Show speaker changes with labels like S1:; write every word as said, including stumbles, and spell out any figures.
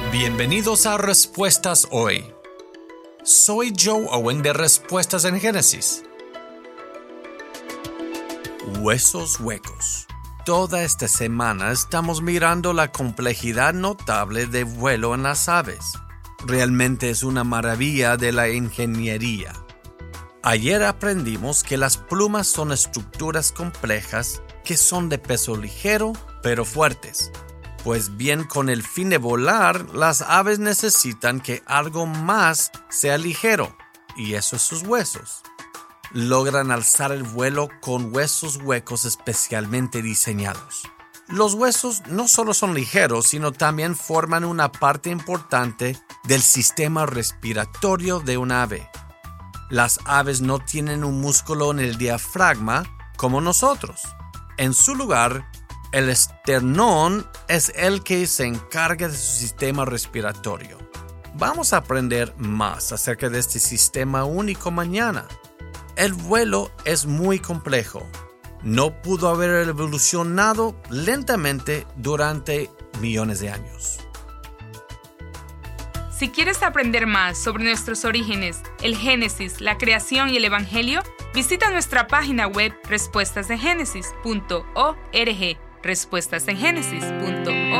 S1: Bienvenidos a Respuestas Hoy. Soy Joe Owen de Respuestas en Génesis. Huesos huecos. Toda esta semana estamos mirando la complejidad notable de vuelo en las aves. Realmente es una maravilla de la ingeniería. Ayer aprendimos que las plumas son estructuras complejas que son de peso ligero pero fuertes. Pues bien, con el fin de volar, las aves necesitan que algo más sea ligero, y eso es sus huesos. Logran alzar el vuelo con huesos huecos especialmente diseñados. Los huesos no solo son ligeros, sino también forman una parte importante del sistema respiratorio de un ave. Las aves no tienen un músculo en el diafragma como nosotros. En su lugar, el esternón es el que se encarga de su sistema respiratorio. Vamos a aprender más acerca de este sistema único mañana. El vuelo es muy complejo. No pudo haber evolucionado lentamente durante millones de años.
S2: Si quieres aprender más sobre nuestros orígenes, el Génesis, la creación y el Evangelio, visita nuestra página web respuestas en génesis punto org. respuestas en génesis punto org.